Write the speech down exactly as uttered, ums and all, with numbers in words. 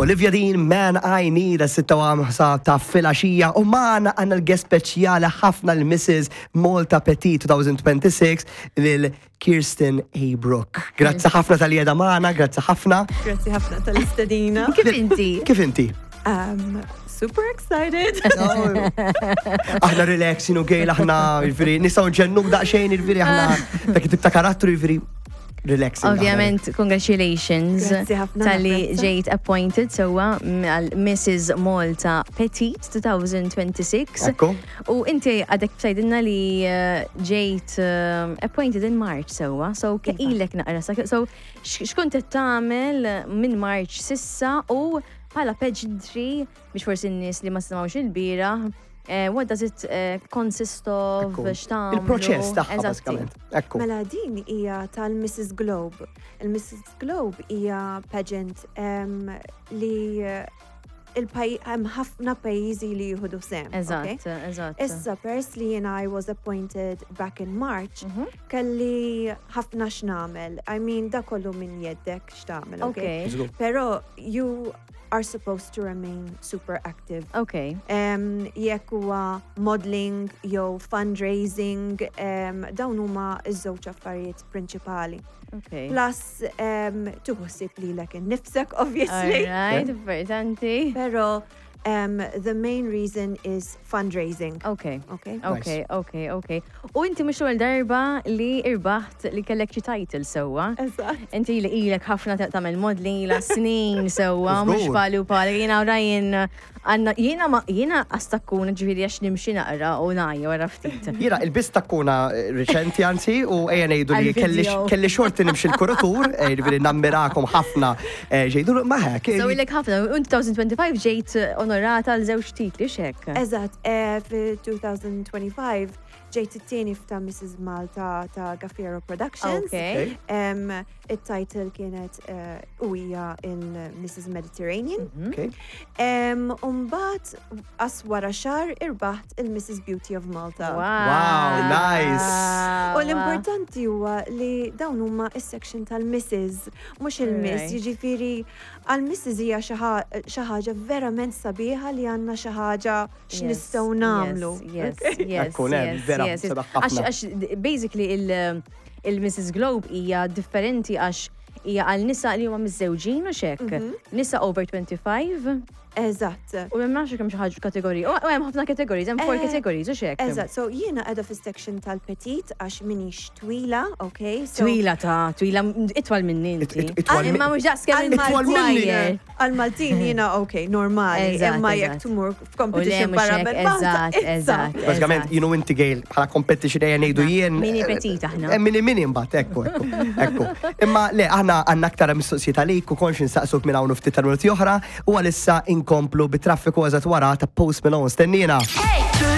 Olivia Dean, Man I Need, s-sitta għamsa ta' filaxija, u maħna għanna l-guest speċjali ħafna l-missus Malta Petit twenty twenty-six lil Kirsten Aybrook. Grazzi ħafna tal-jeda maħna, grazzi ħafna. Grazzi ħafna tal-istedina. Kif inti? Kif inti? Um, super excited. Aħna relaxing u gejl, aħna il-veri, nisaw ġennu daqxejn il-veri, aħna ta' kitib ta' karattru il-veri. Relaxing. Ovvjament, congratulations Grazzi ħafna, tal-li grazzi. ġejt appointed sewa għal missus Malta Petit twenty twenty-six. Ekku. U inti għadek bsajdinna li uh, ġejt uh, appointed in March sewa, so ilek naqra. So xkont tagħmel minn March sissa u bħala pageantry biex forsi n-nies li ma smawx il-bira. Uh, what does it uh, consist of? Ekku. X'tagħmlu? Il-proċess taħħa Eżatti. basikament. Ekku. Mela din hija tal-missus Globe. Il-missus Globe hija pageant um, li uh, il-paj hemm ħafna pajjiżi li jieħdu sem. Eżatt, eżatt. Issa pers li jien I was appointed back in March, Mhm. kelli ħafna x'namel. I mean, da kollu minn jeddek x'tagħmel, okay? Okay. Pero you are supposed to remain super active. Okay. Um, jekk huwa modeling jew fundraising, um, dawn huma iż-żewġ affarijiet prinċipali. Okay. Plus, um, tuħsib lilek innifsek, obviously. Alright, importanti. Pero um, the main reason is fundraising. Okay. Okay? Okay, okay, okay. U inti mux l darba li irbaħt li kellek xi title sewwa. Eżatt. Inti li ilek ħafna tagħmel modeling la snin sewwa, Żgur. mhux palu palu. Jiena rajin għandna jiena ma jiena astakkuna ġifieri għax nimxi naqra u ngħajja wara ftit. Jira, il-bis takkuna reċenti għansi u ejja nejdu li Għal-video. kelli xorti nimxi l-kuratur, ejja nammirakom ħafna ġejdu maħek. So ilek ħafna, u twenty twenty-five ġejt onorata għal żewġ titli x'hekk. Eżatt, eh, fi twenty twenty-five ġejt it-tieni f'ta' missus Malta ta' Gaffiero Productions. Okay. Um, il-title kienet uh, u hija il-missus Mediterranean. Okay. Um, Umbat, as wara xar, irbaħt il-missus Beauty of Malta. Wow, nice. U l-importanti huwa li dawn huma is-section tal-missus, mhux il-miss, Right. jiġifieri għal-missus hija xi ħa- xi ħaġa verament sabiħa li għandna xi ħaġa x'nistgħu nagħmlu. Yes, yes, yes. Ekkun hemm, yes, vera, yes, yes. sabaħ Għax, ħafna. għax, basically, il- il-missus Globe hija differenti għax hija għal nisa li huma miż-żewġin u xekk. Nisa over twenty-five Eżatt. u hemm nafx kemm xi ħaġa kategoriji. U hemm ħafna categories, hemm four Eh, categories u xekk. Eżatt, so jiena qiegħda fis-section tal-petit għax minix twila, okay? So Twila ta' twila itwal minn inti. It- it- itwal Ah, Imma min- mhux daqs kemm Itwal minni. il-Maltwire. Għal-Maltin jiena okay, normali, Eżatt, imma eżatt. jekk tumur U le f'competition mhux barra hekk, minn Malta, eżatt, issa. eżatt. Basikament, jinu inti gejl bħala competition ejja nejdu jien. Mini petit aħna. Eh, Mini mini mbatt, ekku, ekku, ekku. Imma le, aħna għanna aktar mistoqsijiet għalik u konx nsaqsuk minn hawn ftit tal-minuti oħra u għalissa inkomplu bit-traffiku għazat wara ta' Post Malone. Stennina. Hey,